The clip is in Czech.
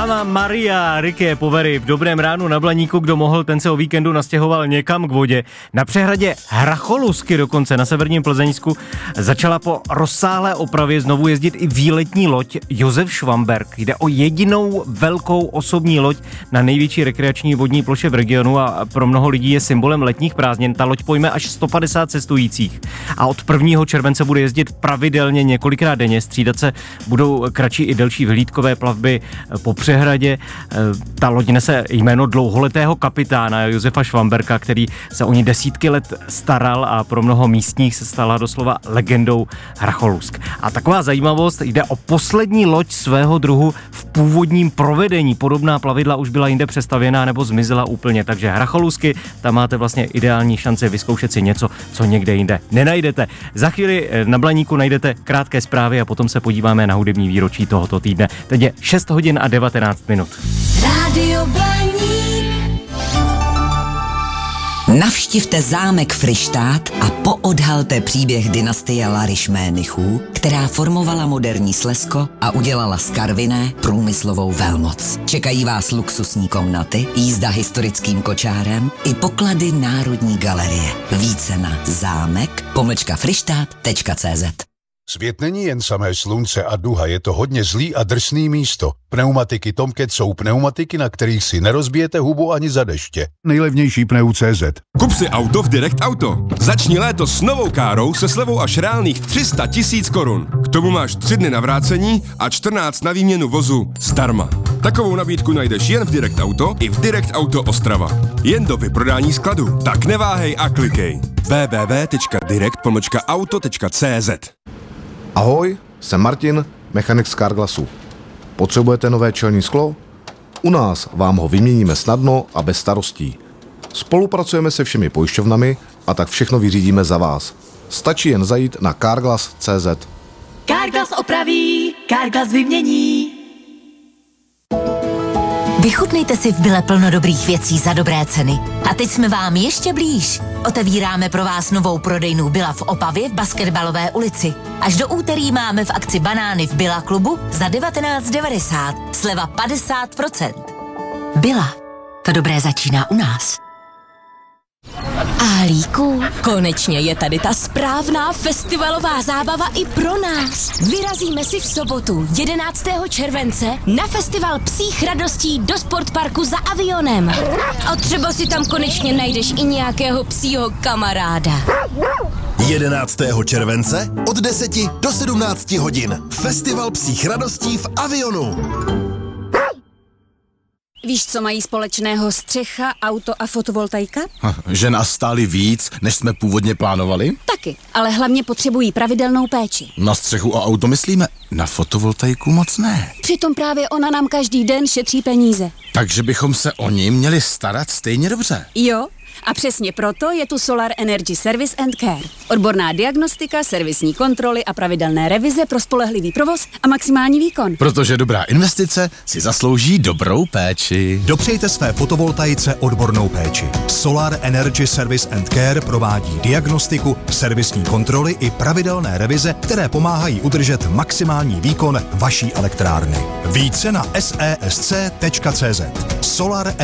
Anna Maria Rike Povery v Dobrém ránu na Blaníku. Kdo mohl, ten se o víkendu nastěhoval někam k vodě. Na přehradě Hracholusky dokonce na severním Plzeňsku začala po rozsáhlé opravě znovu jezdit i výletní loď Josef Švamberk. Jde o jedinou velkou osobní loď na největší rekreační vodní ploše v regionu a pro mnoho lidí je symbolem letních prázdnin. Ta loď pojme až 150 cestujících a od 1. července bude jezdit pravidelně několikrát denně. Střídat se budou kratší i delší vyhlídkové plavby po přehradě. Ta loď nese jméno dlouholetého kapitána Josefa Švamberka, který se o ní desítky let staral a pro mnoho místních se stala doslova legendou Hracholusk. A taková zajímavost, jde o poslední loď svého druhu v původním provedení. Podobná plavidla už byla jinde přestavěná nebo zmizela úplně, takže Hracholusky, tam máte vlastně ideální šance vyzkoušet si něco, co někde jinde nenajdete. Za chvíli na Blaníku najdete krátké zprávy a potom se podíváme na hudební výročí tohoto týdne. Teď je 6 hodin a 19 minut. Rádio Blaník. Navštivte zámek Fryštát a poodhalte příběh dynastie Larišménichů, která formovala moderní Slezsko a udělala z Karviné průmyslovou velmoc. Čekají vás luxusní komnaty, jízda historickým kočárem i poklady Národní galerie. Více na zámek-fryštát.cz. Svět není jen samé slunce a duha, je to hodně zlý a drsný místo. Pneumatiky Tomcat jsou pneumatiky, na kterých si nerozbijete hubu ani za deště. Nejlevnější pneu.cz. Kup si auto v Direct Auto. Začni léto s novou károu se slevou až reálných 300 000 korun. K tomu máš 3 dny na vrácení a 14 na výměnu vozu zdarma. Takovou nabídku najdeš jen v Direct Auto i v Direct Auto Ostrava. Jen do vyprodání skladu. Tak neváhej a klikej. www.direct-auto.cz. Ahoj, jsem Martin, mechanik z Carglassu. Potřebujete nové čelní sklo? U nás vám ho vyměníme snadno a bez starostí. Spolupracujeme se všemi pojišťovnami a tak všechno vyřídíme za vás. Stačí jen zajít na carglass.cz. Carglass opraví, Carglass vymění. Vychutnejte si v Bile plno dobrých věcí za dobré ceny. A teď jsme vám ještě blíž. Otevíráme pro vás novou prodejnu Billa v Opavě v Basketbalové ulici. Až do úterý máme v akci banány v Billa klubu za 19,90. Sleva 50%. Billa. To dobré začíná u nás. Ahlíku, konečně je tady ta správná festivalová zábava i pro nás. Vyrazíme si v sobotu 11. července na festival psích radostí do sportparku za Avionem. A třeba si tam konečně najdeš i nějakého psího kamaráda. 11. července od 10 do 17 hodin. Festival psích radostí v Avionu. Víš, co mají společného střecha, auto a fotovoltaika? Že nás stáli víc, než jsme původně plánovali? Taky, ale hlavně potřebují pravidelnou péči. Na střechu a auto myslíme, na fotovoltaiku moc ne. Přitom právě ona nám každý den šetří peníze. Takže bychom se o ní měli starat stejně dobře. Jo, a přesně proto je tu Solar Energy Service and Care. Odborná diagnostika, servisní kontroly a pravidelné revize pro spolehlivý provoz a maximální výkon. Protože dobrá investice si zaslouží dobrou péči. Dopřejte své fotovoltaice odbornou péči. Solar Energy Service and Care provádí diagnostiku, servisní kontroly i pravidelné revize, které pomáhají udržet maximální výkon vaší elektrárny. Více na sesc.cz. Solar